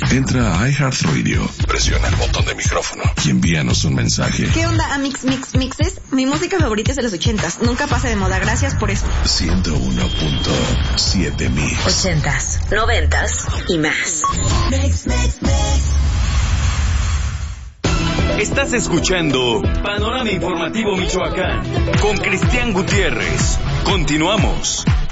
Entra a iHeartRadio, presiona el botón de micrófono y envíanos un mensaje. ¿Qué onda, Amix Mixes? Mi música favorita es de los 80s. Nunca pasa de moda. Gracias por eso. 101.7 Mix. 80s, 90s y más. Mix. Estás escuchando Panorama Informativo Michoacán con Cristian Gutiérrez. Continuamos.